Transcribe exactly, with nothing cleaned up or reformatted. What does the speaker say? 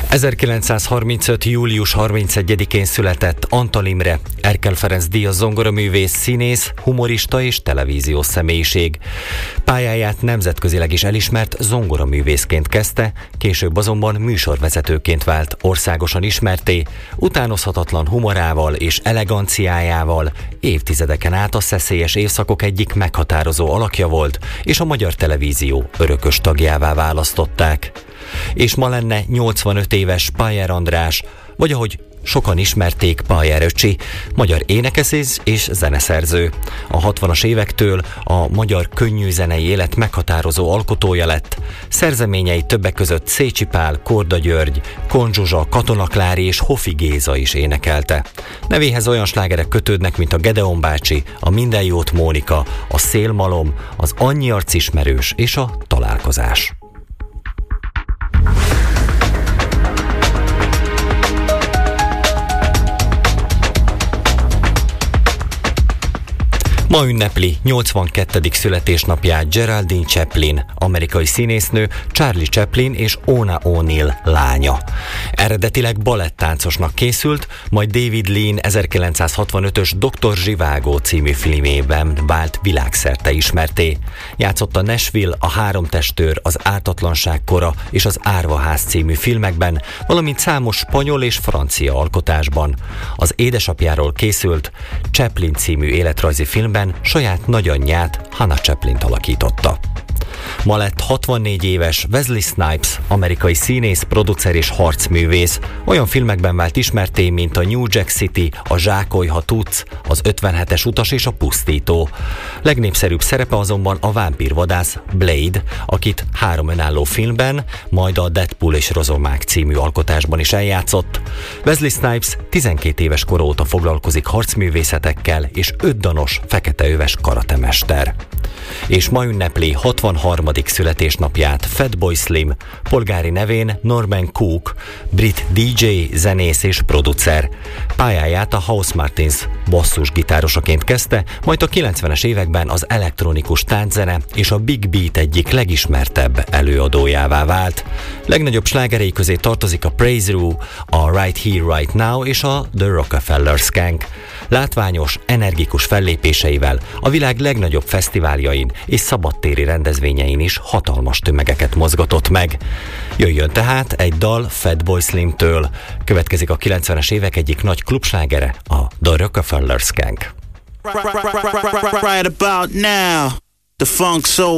ezerkilencszázharmincöt. július harmincegyedikén született Antal Imre, Erkel Ferenc díjas zongoraművész, színész, humorista és televíziós személyiség. Pályáját nemzetközileg is elismert zongoraművészként kezdte, később azonban műsorvezetőként vált országosan ismertté, utánozhatatlan humorával és eleganciájával évtizedeken át a Szeszélyes évszakok egyik meghatározó alakja volt, és a magyar televízió örökös tagjává választották. És ma lenne nyolcvanöt éves Pajer András, vagy ahogy sokan ismerték, Pajer öcsi, magyar énekes és zeneszerző. A hatvanas évektől a magyar könnyűzenei élet meghatározó alkotója lett. Szerzeményei többek között Szécsi Pál, Korda György, Kon Zsuzsa, Katona Klári és Hofi Géza is énekelte. Nevéhez olyan slágerek kötődnek, mint a Gedeon bácsi, a Minden jót Mónika, a Szélmalom, az Annyi arc ismerős és a Találkozás. Ma ünnepli nyolcvankettedik születésnapját Geraldine Chaplin, amerikai színésznő, Charlie Chaplin és Ona O'Neill lánya. Eredetileg balettáncosnak készült, majd David Lean ezerkilencszázhatvanötös doktor Zsivágó című filmében vált világszerte ismerté. Játszott a Nashville, a Három testőr, az Ártatlanság kora és az Árvaház című filmekben, valamint számos spanyol és francia alkotásban. Az édesapjáról készült Chaplin című életrajzi filmben saját nagyanyját, Hannah Chaplint alakította. Ma lett hatvannégy éves Wesley Snipes, amerikai színész, producer és harcművész. Olyan filmekben vált ismerté, mint a New Jack City, a Zsákolj, ha tudsz, az ötvenhetes utas és a Pusztító. Legnépszerűbb szerepe azonban a vámpírvadász Blade, akit három önálló filmben, majd a Deadpool és Rozomák című alkotásban is eljátszott. Wesley Snipes tizenkét éves kor óta foglalkozik harcművészetekkel, és ötdanos feketeöves karatemester. És ma ünnepli hatvanharmadik születésnapját Fatboy Slim, polgári nevén Norman Cook, brit dé dzsé, zenész és producer. Pályáját a House Martins basszusgitárosaként kezdte, majd a kilencvenes években az elektronikus tánczene és a Big Beat egyik legismertebb előadójává vált. Legnagyobb slágerei közé tartozik a Praise Roo, a Right Here, Right Now és a The Rockefeller Skank. Látványos, energikus fellépéseivel a világ legnagyobb fesztiváljain és szabadtéri rendezvényein is hatalmas tömegeket mozgatott meg. Jöjjön tehát egy dal Fatboy Slimtől. Következik a kilencvenes évek egyik nagy klubslágere, a The Rockefeller Skank. Right about now, the funk soul